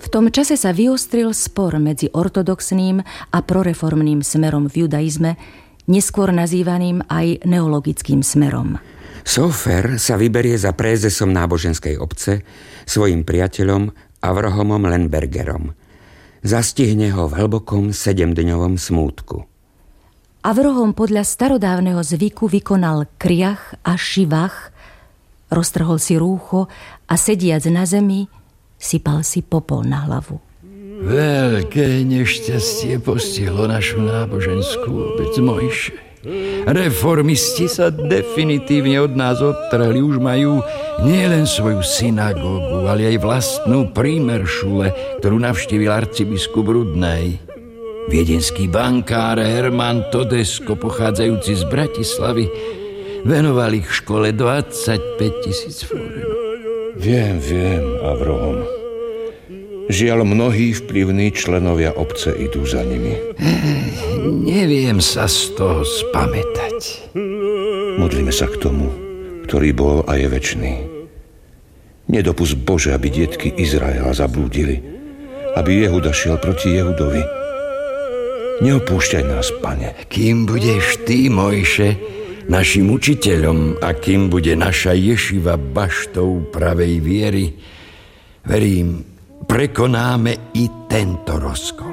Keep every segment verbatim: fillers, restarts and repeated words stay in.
V tom čase sa vyostril spor medzi ortodoxným a proreformným smerom v judaizme, neskôr nazývaným aj neologickým smerom. Sofer sa vyberie za prézesom náboženskej obce svojim priateľom Avrahomom Lembergerom. Zastihne ho v hlbokom sedemdňovom smútku. Avrahom podľa starodávneho zvyku vykonal kriach a šivach, roztrhol si rúcho a sediac na zemi sypal si popol na hlavu. Veľké nešťastie postihlo našu náboženskú obec Mojše. Reformisti sa definitívne od nás odtrhli. Už majú nielen svoju synagógu, ale aj vlastnú prímeršule, ktorú navštívil arcibiskup Rudnej. Viedenský bankár Herman Todesko, pochádzajúci z Bratislavy, venoval ich škole dvadsaťpäť tisíc florínov. Viem, viem, Avrahom. Žiaľ, mnohí vplyvní členovia obce idú za nimi. Neviem sa z toho spamätať. Modlíme sa k tomu, ktorý bol a je večný. Nedopusť, Bože, aby detky Izraela zablúdili, aby Jehuda šiel proti Jehudovi. Neopúšťaj nás, Pane. Kým budeš ty, Mojše, našim učiteľom a kým bude naša ješiva baštou pravej viery, verím, prekonáme i tento rozkol.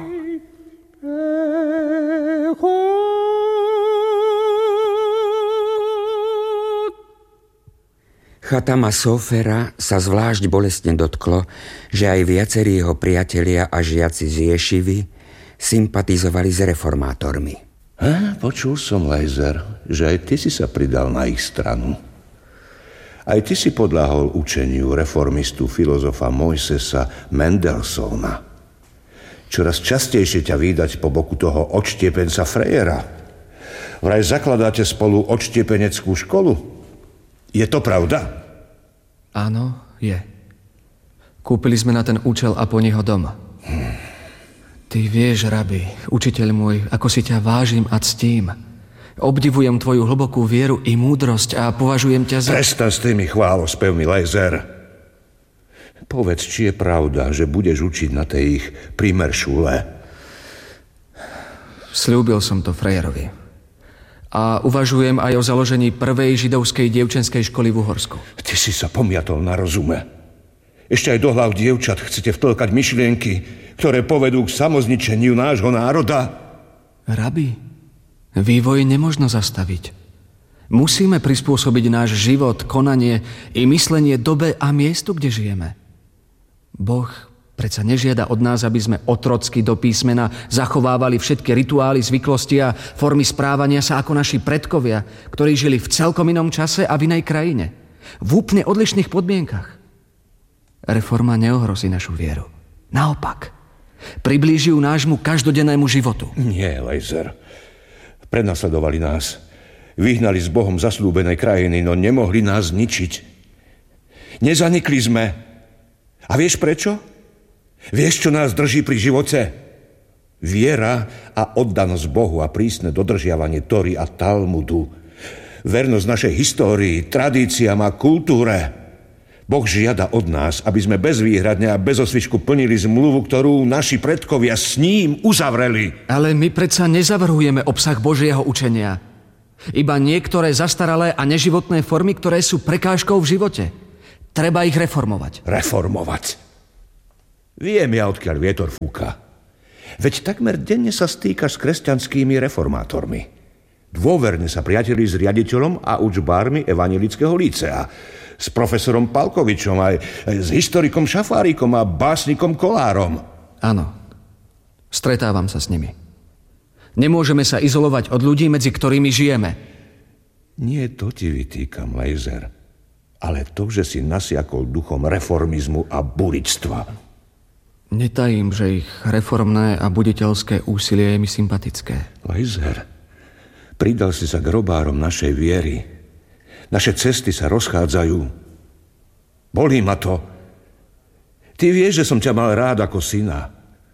Chatama Sofera sa zvlášť bolestne dotklo, že aj viacerí jeho priatelia a žiaci z Ješivy sympatizovali s reformátormi. Ha, počul som, Lajzer, že aj ty si sa pridal na ich stranu. Aj ty si podľahol učeniu reformistu filozofa Mojsesa Mendelssohna. Čoraz častejšie ťa vídať po boku toho odštiepenca Frejera. Vraj zakladáte spolu odštiepeneckú školu. Je to pravda? Áno, je. Kúpili sme na ten účel Aponiho dom. Hmm. Ty vieš, rabi, učiteľ môj, ako si ťa vážim a ctím. Obdivujem tvoju hlbokú vieru i múdrosť a považujem ťa za... Prestan s tými chválospevmi, Lajzer. Povedz, či je pravda, že budeš učiť na tej ich primeršule. Sľúbil som to Frejerovi. A uvažujem aj o založení prvej židovskej dievčenskej školy v Uhorsku. Ty si sa pomiatol na rozume. Ešte aj do hlav dievčat chcete vtlkať myšlienky, ktoré povedú k samozničeniu nášho národa? Rabi, vývoj nemožno zastaviť. Musíme prispôsobiť náš život, konanie i myslenie dobe a miestu, kde žijeme. Boh predsa nežiada od nás, aby sme otrocky do písmena zachovávali všetky rituály, zvyklosti a formy správania sa ako naši predkovia, ktorí žili v celkom inom čase a v inej krajine. V úplne odlišných podmienkach. Reforma neohrozí našu vieru. Naopak, priblíži ju nášmu každodennému životu. Nie, Lajzer. Prenasledovali nás. Vyhnali s Bohom zasľúbenej krajiny, no nemohli nás ničiť. Nezanikli sme. A vieš prečo? Vieš, čo nás drží pri živote? Viera a oddanosť Bohu a prísne dodržiavanie Tóry a Talmudu. Vernosť našej histórii, tradíciám a kultúre. Boh žiada od nás, aby sme bezvýhradne a bez osvičku plnili zmluvu, ktorú naši predkovia s ním uzavreli. Ale my predsa nezavrhujeme obsah Božieho učenia. Iba niektoré zastaralé a neživotné formy, ktoré sú prekážkou v živote. Treba ich reformovať. Reformovať? Viem ja, odkiaľ vietor fúka. Veď takmer denne sa stýkaš s kresťanskými reformátormi. Dôverne sa priateli s riaditeľom a učbármi Evanjelického lícea, s profesorom Palkovičom, aj s historikom Šafárikom a básnikom Kolárom. Áno, stretávam sa s nimi. Nemôžeme sa izolovať od ľudí, medzi ktorými žijeme. Nie to ti vytýkam, Lajzer, ale to, že si nasiakol duchom reformizmu a buričstva. Netajím, že ich reformné a buditeľské úsilie je mi sympatické. Lajzer, pridal si sa k robárom našej viery. Naše cesty sa rozchádzajú. Bolí ma to. Ty vieš, že som ťa mal rád ako syna.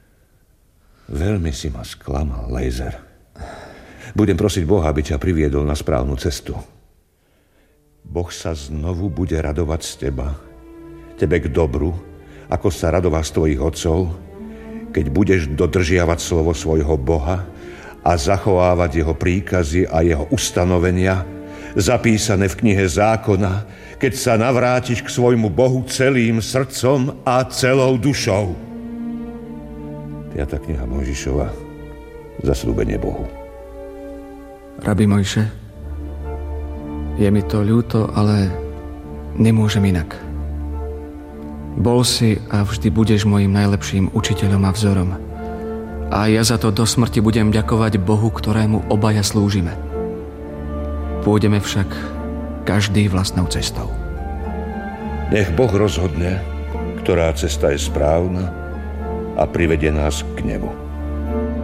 Veľmi si ma sklamal, Lajzer. Budem prosiť Boha, aby ťa priviedol na správnu cestu. Boh sa znovu bude radovať z teba. Tebe k dobru ako sa radoval z tvojich otcov, keď budeš dodržiavať slovo svojho Boha a zachovávať jeho príkazy a jeho ustanovenia, zapísané v knihe zákona, keď sa navrátiš k svojmu Bohu celým srdcom a celou dušou. piata kniha Mojžišova, zasľúbenie Bohu. Rabi Mojše, je mi to ľúto, ale nemôžem inak. Bol si a vždy budeš mojim najlepším učiteľom a vzorom. A ja za to do smrti budem ďakovať Bohu, ktorému obaja slúžime. Pôjdeme však každý vlastnou cestou. Nech Boh rozhodne, ktorá cesta je správna a privedie nás k nemu.